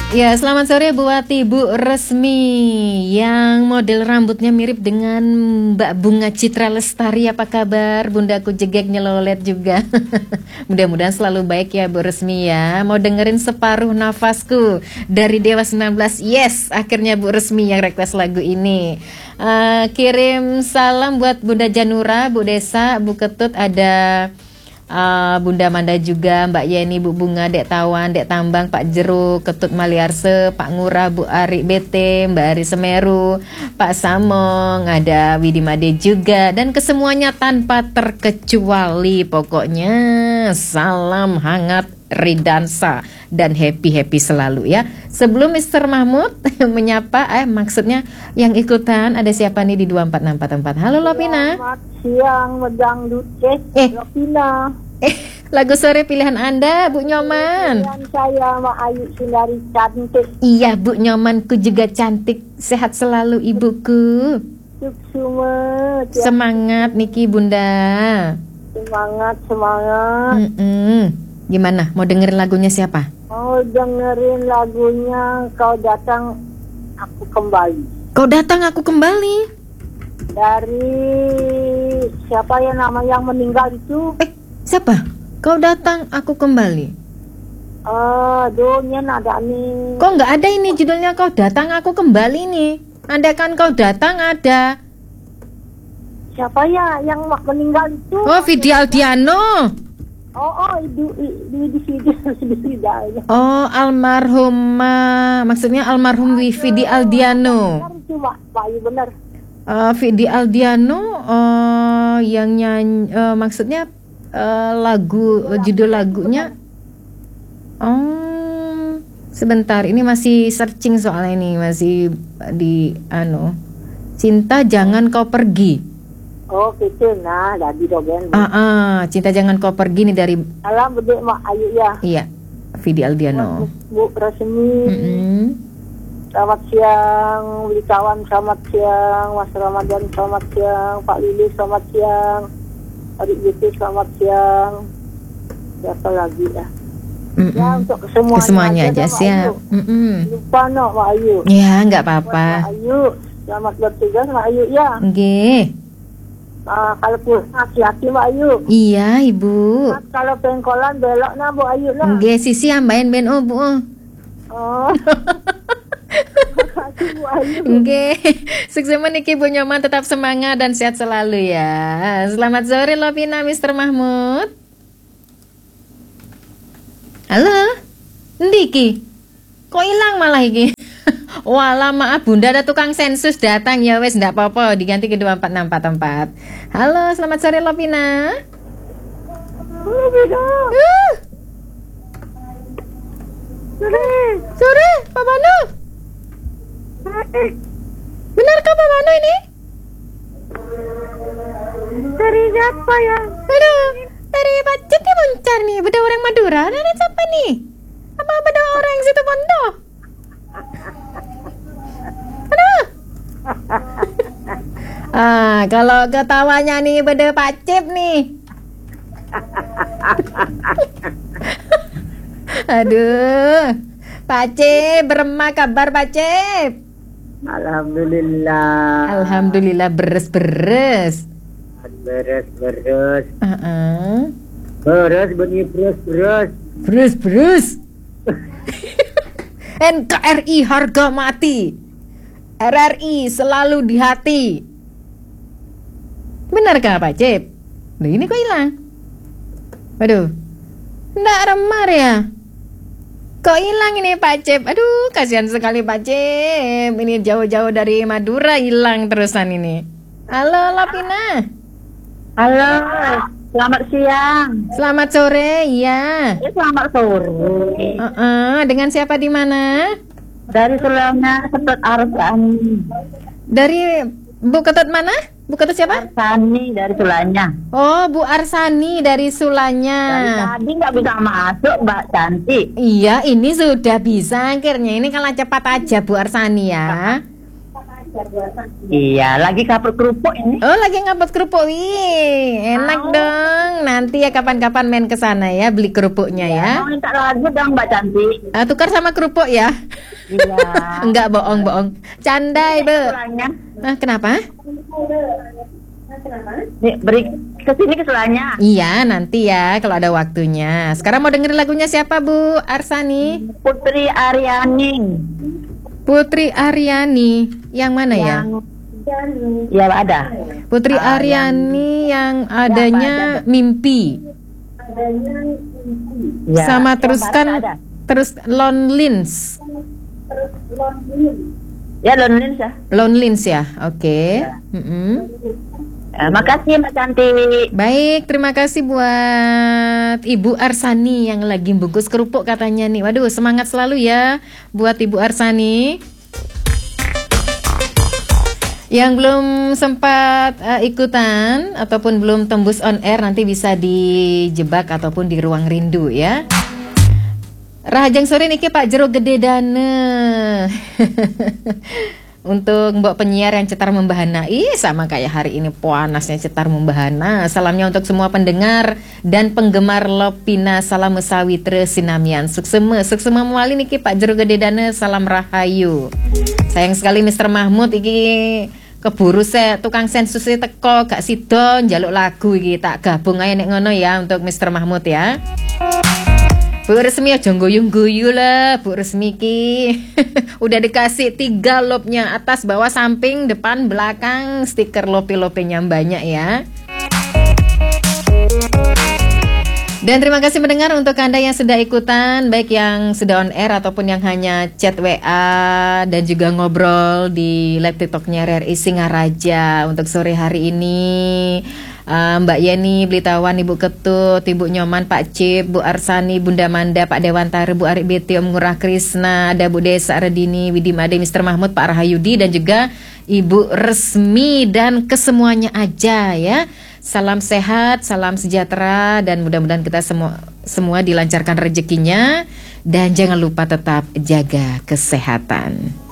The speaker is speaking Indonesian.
Ya, selamat sore buat Ibu Resmi yang model rambutnya mirip dengan Mbak Bunga Citra Lestari. Apa kabar? Bundaku jegek nyelolet juga. Mudah-mudahan selalu baik ya Bu Resmi ya. Mau dengerin Separuh Nafasku dari Dewa 19. Yes, akhirnya Bu Resmi yang request lagu ini. Kirim salam buat Bunda Janura, Bu Desa, Bu Ketut, ada Bunda Manda juga, Mbak Yeni, Bu Bunga, Dek Tawan, Dek Tambang, Pak Jeruk, Ketut Maliarse, Pak Ngurah, Bu Ari BT, Mbak Ari Semeru, Pak Samong, ada Widi Made juga, dan kesemuanya tanpa terkecuali. Pokoknya salam hangat Ridansa dan happy selalu ya. Sebelum Mr. Mahmud menyapa, maksudnya yang ikutan ada siapa nih di 24644. Halo Lopina. Selamat siang Medang Ducek, Lopina. Lagu sore pilihan Anda, Bu Nyoman. Pilihan saya Mak Ayu Sindari cantik. Iya, Bu Nyomanku juga cantik. Sehat selalu ibuku. Sumet. Semangat Niki Bunda. Semangat. Gimana? Mau dengerin lagunya siapa? Mau dengerin lagunya Kau Datang Aku Kembali. Kau Datang Aku Kembali. Dari siapa ya nama yang meninggal itu? Siapa? Kau Datang Aku Kembali. Duhnya nada nih. Kok nggak ada ini judulnya Kau Datang Aku Kembali nih? Ada kan Kau Datang ada. Siapa ya yang meninggal itu? Oh, Vidi Aldiano. Oh, almarhumah. Maksudnya almarhum Vidi Aldiano. Benar. Vidi Aldiano yang nyanyi, maksudnya lagu, judul lagunya. Oh, sebentar, ini masih searching soalnya, ini masih di Cinta Jangan Kau Pergi. Oh gitu, nah dari dogen. Cinta Jangan Kau Pergi nih dari Alam Bedek Mak Ayu ya. Iya, Vidi Aldiano. Bu Resmi. Selamat siang, Witawan selamat siang, Mas Ramadan selamat siang, Pak Lili selamat siang, Adik Yuti selamat siang. Siapa lagi ya? Ya untuk kesemuanya aja siap. Lupa Mak Ayu. Ya nggak apa-apa. Mak Ayu, selamat bertugas Mak Ayu ya. Oke. Kalau pulang hati-hati Mbak Ayu. Iya Ibu. Kalau pengkolan belok nah Bu Ayu lah. Nggih, sisi ambain ben Bu. Oh. Makasih Bu Ayu. Nggih. Sukses meniki Bu Nyoman, tetap semangat dan sehat selalu ya. Selamat sore Lopina, Mr. Mahmud. Halo. Ndiki. Kok hilang malah iki? Walah, maaf Bunda, ada tukang sensus datang ya, wes ndak apa-apa, diganti ke 24644. Halo, selamat sore Lopina. Sore, Pak Manu. Benarkah Pak Manu ini? Dari siapa ya? Aduh, dari Pacet ya Muncar nih, beda orang Madura. Ada siapa nih? Apa beda orang situ Bondo? Aduh. Kalau ketawanya nih beda Pak Cip nih. Aduh, Pak Cip, berema kabar Pak Cip? Alhamdulillah. Alhamdulillah beres. Beres. Beres bunyi beres. NKRI harga mati, RRI selalu di hati. Benarkah Pak Cip? Loh, ini kok hilang? Waduh, ndak remar ya? Kok hilang ini Pak Cip? Aduh, kasihan sekali Pak Cip. Ini jauh-jauh dari Madura hilang terusan ini. Halo Lapina. Halo, selamat siang. Selamat sore, iya. Selamat sore. Dengan siapa di mana? Dari Sulanya Ketut Arsani. Dari Bu Ketut mana? Bu Ketut siapa? Arsani dari Sulanya. Oh, Bu Arsani dari Sulanya. Dari tadi nggak bisa masuk, Mbak Cantik. Iya, ini sudah bisa akhirnya. Ini kalah cepat aja Bu Arsani ya. Iya, lagi kapur kerupuk ini. Oh, lagi ngapot kerupuk. Wih, enak dong. Nanti ya kapan-kapan main ke sana ya, beli kerupuknya ya. Mau minta lagu dong Mbak Cantik. Tukar sama kerupuk ya. Iya. Enggak bohong. Candai, Be. Kesulanya. Nah, kenapa? Nih, beri ke sini kesulanya. Iya, nanti ya kalau ada waktunya. Sekarang mau dengerin lagunya siapa, Bu Arsani? Putri Aryani. Putri Aryani. Yang mana ya? Ya ada. Putri Aryani yang adanya Mimpi. Ya. Sama Yang teruskan barat ada. terus Lonelins. Ya Lonelins ya. Lonelins ya. Oke. Makasih Mbak Cantik. Baik, terima kasih buat Ibu Arsani yang lagi bungkus kerupuk katanya nih. Waduh, semangat selalu ya buat Ibu Arsani. Yang belum sempat ikutan ataupun belum tembus on air nanti bisa dijebak ataupun di ruang rindu ya. Rahajang sore niki Pak Jero Gede Dane. Untuk mbok penyiar yang cetar membahana. Sama kayak hari ini panasnya cetar membahana. Salamnya untuk semua pendengar dan penggemar Lopina Salam Sawitra Sinamian. Suksema mewali niki Pak Jero Gede Dane. Salam rahayu. Sayang sekali Mr. Mahmud iki keburu saya tukang sensus teko gak sido njaluk lagu iki, tak gabung aja nek ngono ya untuk Mr. Mahmud ya. Bu Resmi aja guyu-guyu lah Bu Resmi ki. Udah dikasih 3 lobnya, atas bawah samping depan belakang, stiker lope-lopenya banyak ya. Dan terima kasih mendengar untuk Anda yang sudah ikutan, baik yang sudah on air ataupun yang hanya chat WA dan juga ngobrol di live TikToknya RRI Singaraja untuk sore hari ini. Mbak Yeni, Blitawan, Ibu Ketut, Ibu Nyoman, Pak Cip, Bu Arsani, Bunda Manda, Pak Dewantara, Bu Arik Beti, Om Ngurah Krisna, ada Bu Desa Redini, Widi Made, Mr. Mahmud, Pak Rahayudi, dan juga Ibu Resmi dan kesemuanya aja ya. Salam sehat, salam sejahtera, dan mudah-mudahan kita semua dilancarkan rezekinya, dan jangan lupa tetap jaga kesehatan.